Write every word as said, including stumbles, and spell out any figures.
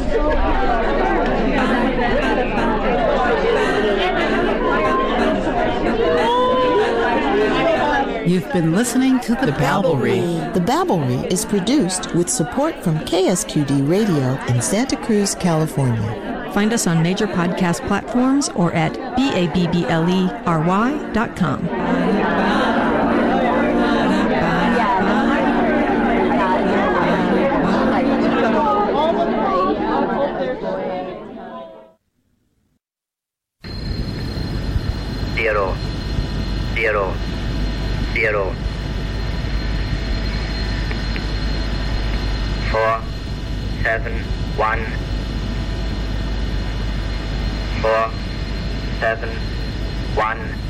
You've been listening to The, the Babblery. The Babblery is produced with support from K S Q D Radio in Santa Cruz, California. Find us on major podcast platforms or at B A B B L E R Y dot com. Zero, zero, zero, four, seven, one, four, seven, one.